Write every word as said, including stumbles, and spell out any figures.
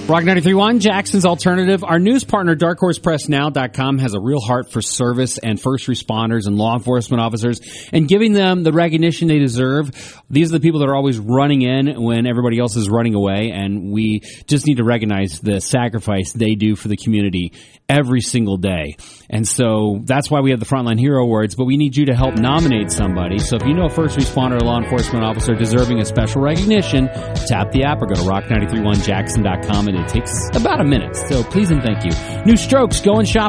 Rock ninety-three point one, Jackson's Alternative. Our news partner, dark horse press now dot com, has a real heart for service and first responders and law enforcement officers and giving them the recognition they deserve. These are the people that are always running in when everybody else is running away, and we just need to recognize the sacrifice they do for the community every single day. And so that's why we have the Frontline Hero Awards, but we need you to help nominate somebody. So if you know a first responder or law enforcement officer deserving a special recognition, tap the app or go to rock nine three one jackson dot com, and it takes about a minute. So please and thank you. New Strokes, go and shop